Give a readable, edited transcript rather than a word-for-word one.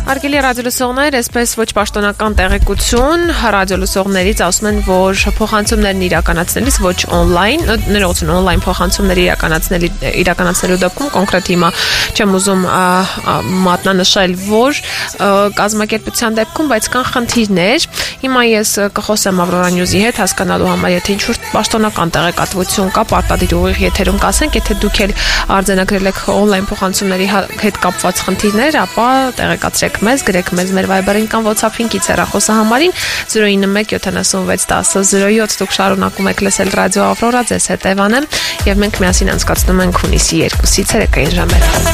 Արգելի ռադիոլսողներ, այսպես ոչ պաշտոնական տեղեկություն ռադիոլսողներից ասում են, որ փոխանցումներն իրականացնելիս ոչ օնլայն, ներողություն, օնլայն փոխանցումներ իրականացնելու դեպքում կոնկրետ հիմա չեմ ուզում մատնանշել, որ կազմակերպության դեպքում, բայց կան խնդիրներ։ Հիմա ես կխոսեմ Ավրորա Նյուզի հետ հասկանալու համար, եթե ինչ-որ պաշտոնական տեղեկատվություն կա, պարտադիր ուղիղ եթերում կասենք, եթե դուք էլ արձանագրել եք օնլայն փոխանցումների հետ կապված խնդիրներ, ապա տեղեկացրեք մեզ, գրեք մեզ մեր Viber-ին կամ WhatsApp-ին կից հեռախոսահամարին 091 76 10 07 դուք շարունակում եք լսել ռադիո Ավրորա, ձեզ հետ Էվան եմ, եւ մենք միասին անցկացնում ենք հունիսի 2-ից ցերեկային ժամերը։